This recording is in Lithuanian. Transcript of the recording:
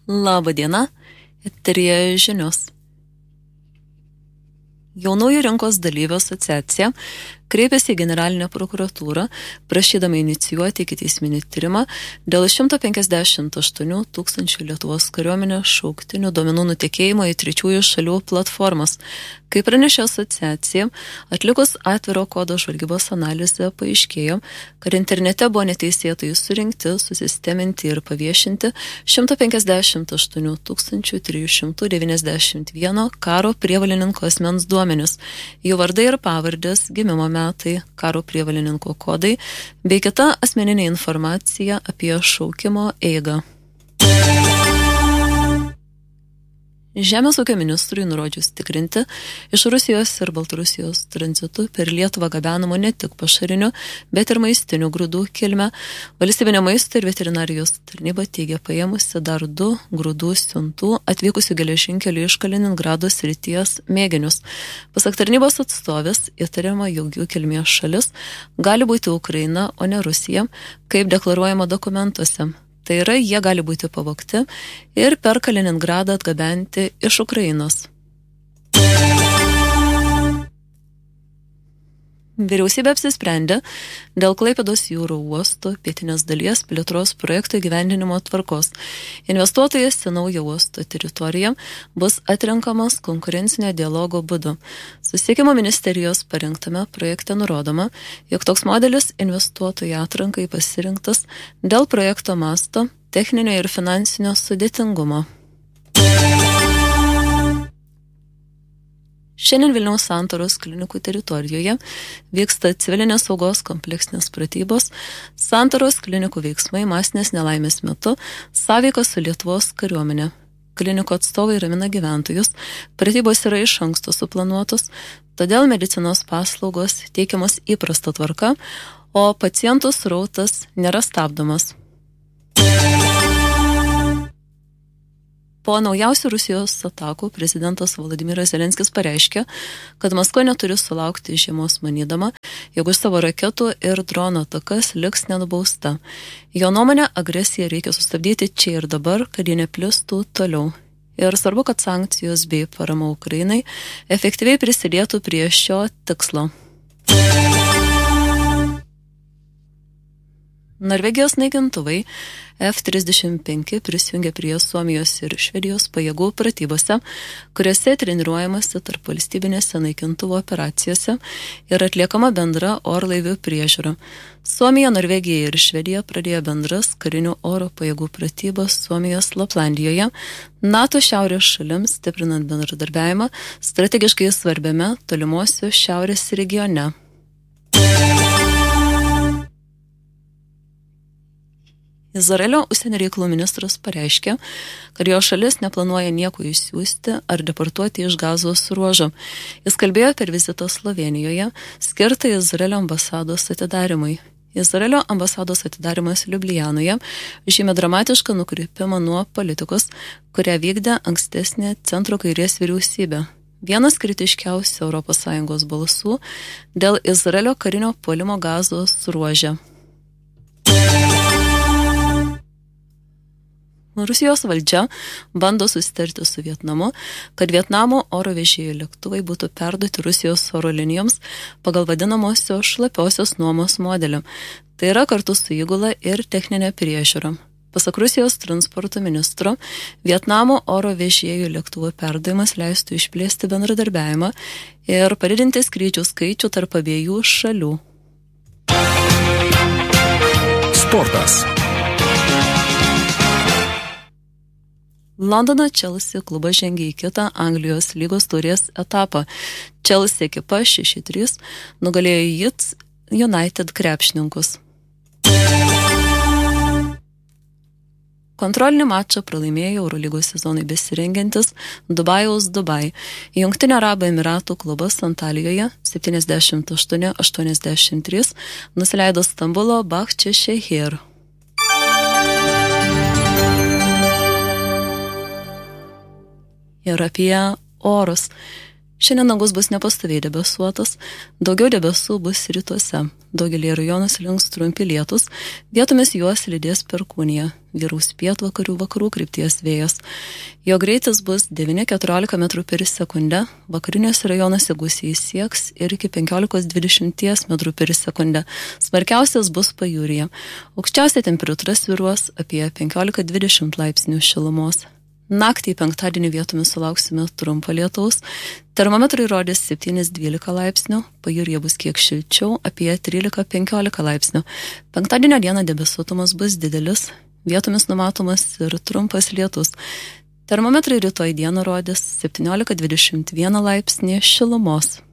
Labą dieną, eteryje žinios. Jaunųjų rinkos dalyvių asociacija kreipėsi į generalinę prokuratūrą, prašydama inicijuoti ikiteisminį tyrimą dėl 158 tūkstančių Lietuvos kariuomenės šauktinių duomenų nutekėjimo į trečiųjų šalių platformas. Kaip pranešė asociacija, atlikus atviro kodo žvalgybos analizę paaiškėjo, kad internete buvo neteisėtai surinkti, susisteminti ir paviešinti 158 391 karo prievalininko asmens duomenis, jų vardai ir pavardės, gimimo metai, karo prievalininko kodai bei kita asmeninė informacija apie šaukimo eigą. Žemės ūkio ministrui nurodžius tikrinti iš Rusijos ir Baltarusijos tranzitų per Lietuvą gabenamų ne tik pašarinių, bet ir maistinių grūdų kilmę, valstybinė maisto ir veterinarijos tarnyba teigia paėmusi dar 2 grūdų siuntų atvykusių geležinkelių iš Kaliningrado srities mėginius. Pasak tarnybos atstovės, įtariama, jog jų kilmės šalis gali būti Ukraina, o ne Rusija, kaip deklaruojama dokumentuose. Tai yra, jie gali būti pavogti ir per Kaliningradą atgabenti iš Ukrainos. Vyriausybė apsisprendė dėl Klaipėdos jūrų uosto pietinės dalies plėtros projekto įgyvendinimo tvarkos. Investuotojas į naują uosto teritoriją bus atrenkamas konkurencinio dialogo būdu. Susisiekimo ministerijos parengtame projekte nurodoma, jog toks modelis investuotojų atrankai pasirinktas dėl projekto masto, techninio ir finansinio sudėtingumo. Šiandien Vilniaus Santaros klinikų teritorijoje vyksta civilinės saugos kompleksinės pratybos, Santaros klinikų veiksmai masinės nelaimės metu, sąveika su Lietuvos kariuomenė. Klinikų atstovai ramina gyventojus, pratybos yra iš anksto suplanuotos, todėl medicinos paslaugos teikiamos įprasta tvarka, o pacientų srautas nėra stabdomas. Po naujausių Rusijos atakų prezidentas Volodymyras Zelenskis pareiškė, kad Maskva neturi sulaukti žiemos manydama, jog už savo raketų ir drono atakas liks nenubausta. Jo nuomonė, agresiją reikia sustabdyti čia ir dabar, kad ji neplistų toliau. Ir svarbu, kad sankcijos bei parama Ukrainai efektyviai prisidėtų prie šio tikslo. Norvegijos naikintuvai F-35 prisijungė prie Suomijos ir Švedijos pajėgų pratybose, kuriuose treniruojamasi tarp valstybinėse naikintuvo operacijose ir atliekama bendra orlaivių priežiūra. Suomija, Norvegija ir Švedija pradėjo bendras karinių oro pajėgų pratybas Suomijos Laplandijoje, NATO šiaurės šalims stiprinant bendradarbiavimą strategiškai svarbiame tolimosios šiaurės regione. Izraelio užsienio reikalų ministras pareiškė, kad jo šalis neplanuoja nieko išsiųsti ar deportuoti iš Gazos ruožo. Jis kalbėjo per vizitą Slovėnijoje, skirtą Izraelio ambasados atidarimui. Izraelio ambasados atidarimas Liublianoje žymė dramatišką nukrypimą nuo politikos, kurią vykdė ankstesnė centro kairės vyriausybė. Vienas kritiškiausių ES balsų dėl Izraelio karinio puolimo Gazos ruože. Rusijos valdžia bando susitarti su Vietnamu, kad Vietnamo oro vežėjų lėktuvai būtų perduoti Rusijos oro linijoms pagal vadinamosios šlapiosios nuomos modelį. Tai yra kartu su įgula ir techninė priežiūra. Pasak Rusijos transporto ministro, Vietnamo oro vežėjų lėktuvų perdavimas leistų išplėsti bendradarbiavimą ir padidinti skrydžių skaičių tarp abiejų šalių. Sportas. Londono Chelsea klubas žengė į kitą Anglijos lygos taurės etapą. Chelsea ekipa 6-3 nugalėjo Leeds United krepšininkus. Kontrolinį mačą pralaimėjo Eurolygos sezonui besirengiantis Dubajaus Dubai. Jungtinio Arabų Emiratų klubas Antalijoje 78-83 nusileido Stambulo Bahčešehir. Ir apie orus. Šiandien dangus bus nepastoviai debesuotas, daugiau debesų bus rytuose. Daugelį rajonų slinks trumpi lietus, vietomis juos lydės perkūnija, vyraus pietvakarių vakarų krypties vėjas. Jo greitis bus 9–14 metrų per sekundę, vakariniuose rajonuose gūsiai sieks ir iki 15–20 metrų per sekundę. Smarkiausias bus pajūryje. Aukščiausia temperatūra svyruos apie 15–20 laipsnių šilumos. Naktį penktadienį vietomis sulauksime trumpo lietaus. Termometrai rodys 7–12 laipsnių, pajūryje bus kiek šilčiau, apie 13–15 laipsnių. Penktadienio dieną debesuotumas bus didelis, vietomis numatomas ir trumpas lietus. Termometrai rytoj dieną rodys 17–21 laipsnį šilumos.